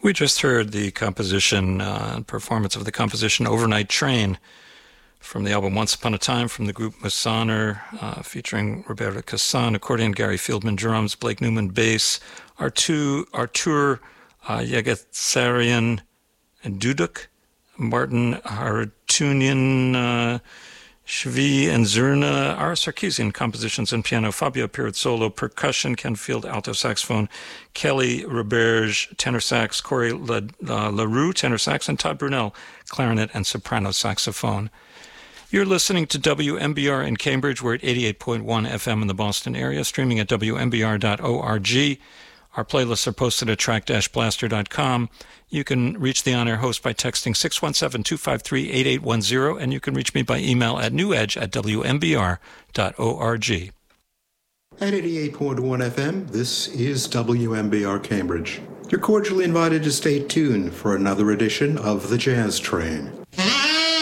We just heard the composition and performance of the composition Overnight Train from the album Once Upon a Time from the group Massoner, featuring Roberto Cassan, accordion, Gary Fieldman, drums, Blake Newman, bass, Artur Yegatsarian and Duduk, Martin Hartunian, Shvi and Zurna, Ara Sarkeesian, compositions and piano, Fabio Pirozzolo, percussion, Ken Field, alto saxophone, Kelly Roberge, tenor sax, Corey LaRue, tenor sax, and Todd Brunel, clarinet and soprano saxophone. You're listening to WMBR in Cambridge. We're at 88.1 FM in the Boston area, streaming at WMBR.org. Our playlists are posted at track-blaster.com. You can reach the on-air host by texting 617-253-8810, and you can reach me by email at newedge@wmbr.org. At 88.1 FM, this is WMBR Cambridge. You're cordially invited to stay tuned for another edition of The Jazz Train.